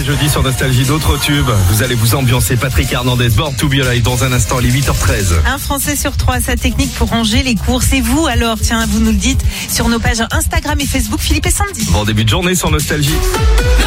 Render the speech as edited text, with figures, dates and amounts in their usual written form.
jeudi sur Nostalgie, d'autres tubes. Vous allez vous ambiancer. Patrick Hernandez, Born to Be Alive dans un instant, les 8h13. Un Français sur 3 a sa technique pour ranger les courses. Et vous alors, tiens, vous nous le dites sur nos pages Instagram et Facebook, Philippe et Sandy. Bon début de journée sur Nostalgie.